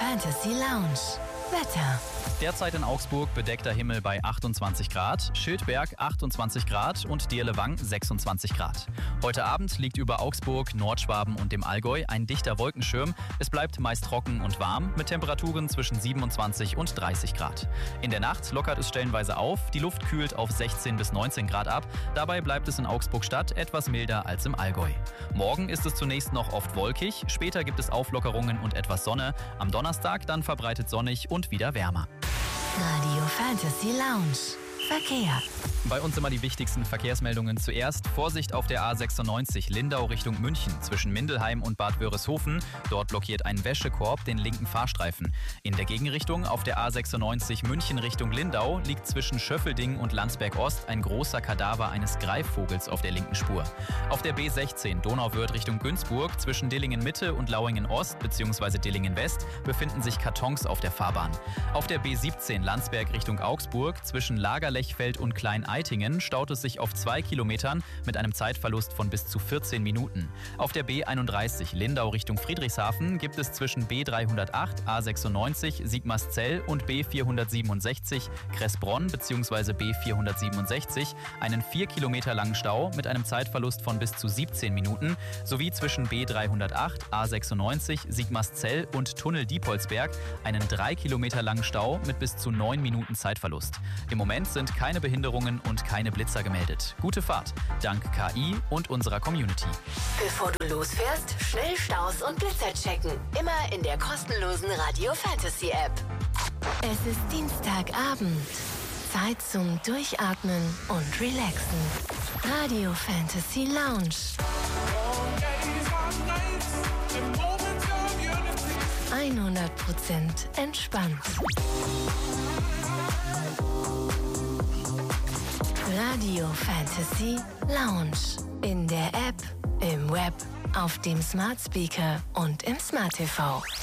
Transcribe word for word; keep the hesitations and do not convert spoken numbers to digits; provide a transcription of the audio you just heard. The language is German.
Fantasy Lounge. Wetter. Derzeit in Augsburg bedeckter Himmel bei achtundzwanzig Grad, Schildberg achtundzwanzig Grad und Dirlewang sechsundzwanzig Grad. Heute Abend liegt über Augsburg, Nordschwaben und dem Allgäu ein dichter Wolkenschirm. Es bleibt meist trocken und warm mit Temperaturen zwischen siebenundzwanzig und dreißig Grad. In der Nacht lockert es stellenweise auf, die Luft kühlt auf sechzehn bis neunzehn Grad ab. Dabei bleibt es in Augsburg-Stadt etwas milder als im Allgäu. Morgen ist es zunächst noch oft wolkig, später gibt es Auflockerungen und etwas Sonne. Am Donnerstag dann verbreitet sonnig und wieder wärmer. Radio Fantasy Lounge. Verkehr. Bei uns immer die wichtigsten Verkehrsmeldungen zuerst. Vorsicht auf der A sechsundneunzig Lindau Richtung München zwischen Mindelheim und Bad Wörishofen. Dort blockiert ein Wäschekorb den linken Fahrstreifen. In der Gegenrichtung auf der A sechsundneunzig München Richtung Lindau liegt zwischen Schöffelding und Landsberg Ost ein großer Kadaver eines Greifvogels auf der linken Spur. Auf der B sechzehn Donauwörth Richtung Günzburg zwischen Dillingen Mitte und Lauingen Ost bzw. Dillingen West befinden sich Kartons auf der Fahrbahn. Auf der B siebzehn Landsberg Richtung Augsburg zwischen Lagerlechfeld und Klein-Eitingen staut es sich auf zwei Kilometern mit einem Zeitverlust von bis zu vierzehn Minuten. Auf der B einunddreißig Lindau Richtung Friedrichshafen gibt es zwischen B dreihundertacht, A sechsundneunzig Sigmarszell und B vierhundertsiebenundsechzig Kressbronn bzw. B vierhundertsiebenundsechzig einen vier Kilometer langen Stau mit einem Zeitverlust von bis zu siebzehn Minuten sowie zwischen B dreihundertacht, A sechsundneunzig Sigmarszell und Tunnel Diepolsberg einen drei Kilometer langen Stau mit bis zu neun Minuten Zeitverlust. Im Moment sind keine Behinderungen und keine Blitzer gemeldet. Gute Fahrt, dank K I und unserer Community. Bevor du losfährst, schnell Staus und Blitzer checken. Immer in der kostenlosen Radio Fantasy App. Es ist Dienstagabend. Zeit zum Durchatmen und Relaxen. Radio Fantasy Lounge. hundert Prozent entspannt. Radio Fantasy Lounge. In der App, im Web, auf dem Smart Speaker und im Smart T V.